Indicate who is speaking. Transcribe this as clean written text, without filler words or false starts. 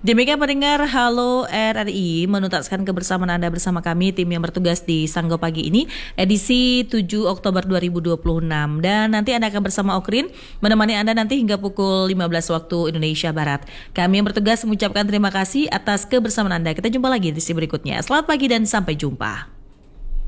Speaker 1: Demikian pendengar Halo RRI menuntaskan kebersamaan Anda bersama kami tim yang bertugas di Sanggau Pagi ini edisi 7 Oktober 2026 dan nanti Anda akan bersama Okrin menemani Anda nanti hingga pukul 15 waktu Indonesia Barat. Kami yang bertugas mengucapkan terima kasih atas kebersamaan Anda. Kita jumpa lagi di edisi berikutnya. Selamat pagi dan sampai jumpa.